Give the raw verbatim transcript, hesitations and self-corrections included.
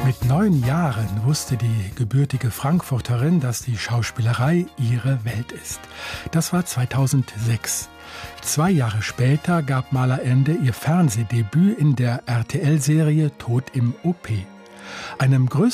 Mit neun Jahren wusste die gebürtige Frankfurterin, dass die Schauspielerei ihre Welt ist. Das war zweitausendsechs. Zwei Jahre später gab Mala Ende ihr Fernsehdebüt in der R T L-Serie Tod im O P. Einem größeren